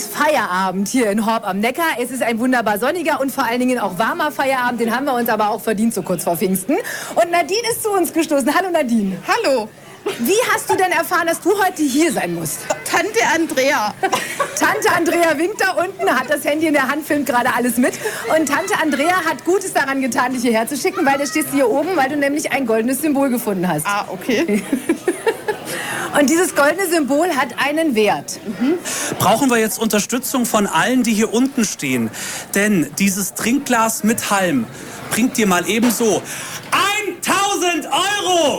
ist Feierabend hier in Horb am Neckar. Es ist ein wunderbar sonniger und vor allen Dingen auch warmer Feierabend. Den haben wir uns aber auch verdient, so kurz vor Pfingsten. Und Nadine ist zu uns gestoßen. Hallo Nadine. Hallo. Wie hast du denn erfahren, dass du heute hier sein musst? Tante Andrea. Tante Andrea winkt da unten, hat das Handy in der Hand, filmt gerade alles mit. Und Tante Andrea hat Gutes daran getan, dich hierher zu schicken, weil da stehst du hier oben, weil du nämlich ein goldenes Symbol gefunden hast. Ah, okay. Und dieses goldene Symbol hat einen Wert. Brauchen wir jetzt Unterstützung von allen, die hier unten stehen. Denn dieses Trinkglas mit Halm bringt dir mal ebenso 1000 Euro!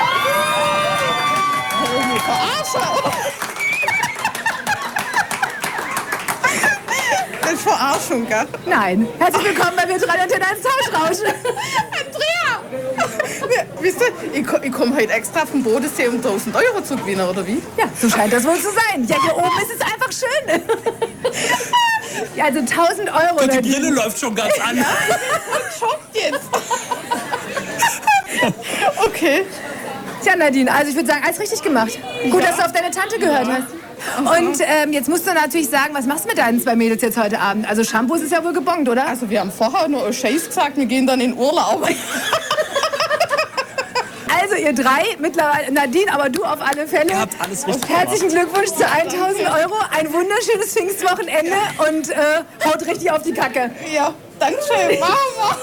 Das ist Verarschung, gell? Nein. Herzlich willkommen bei Wir 3 Antenne 1 Tauschrausch. Andrea! Wisst ihr, ich komme heute extra vom Bodensee, um 1000 Euro zu gewinnen, oder wie? Ja, so scheint das wohl zu sein. Ja, hier oben ist es einfach schön. Ja, also 1000 Euro. Und die Brille läuft schon ganz an. Ja, schockt jetzt. Okay. Tja, Nadine, also ich würde sagen, alles richtig gemacht. Gut, dass du auf deine Tante gehört hast. Und jetzt musst du natürlich sagen, was machst du mit deinen 2 Mädels jetzt heute Abend? Also Shampoos ist ja wohl gebongt, oder? Also wir haben vorher nur Scheiß gesagt, wir gehen dann in Urlaub. Also ihr 3, mittlerweile, Nadine, aber du auf alle Fälle. Ihr habt alles richtig Herzlichen Glückwunsch zu 1000 Euro. Ein wunderschönes Pfingstwochenende und haut richtig auf die Kacke. Ja, Dankeschön, Mama.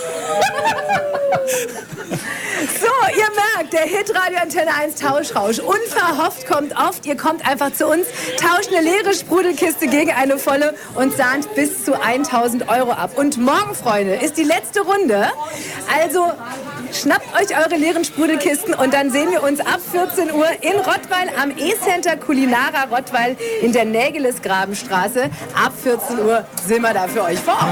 So, ihr merkt, der Hitradio Antenne 1 Tauschrausch. Unverhofft kommt oft. Ihr kommt einfach zu uns, tauscht eine leere Sprudelkiste gegen eine volle und sahnt bis zu 1000 Euro ab. Und morgen, Freunde, ist die letzte Runde. Also schnappt euch eure leeren Sprudelkisten und dann sehen wir uns ab 14 Uhr in Rottweil am E-Center Culinara Rottweil in der Nägeles-Grabenstraße. Ab 14 Uhr sind wir da für euch vor Ort.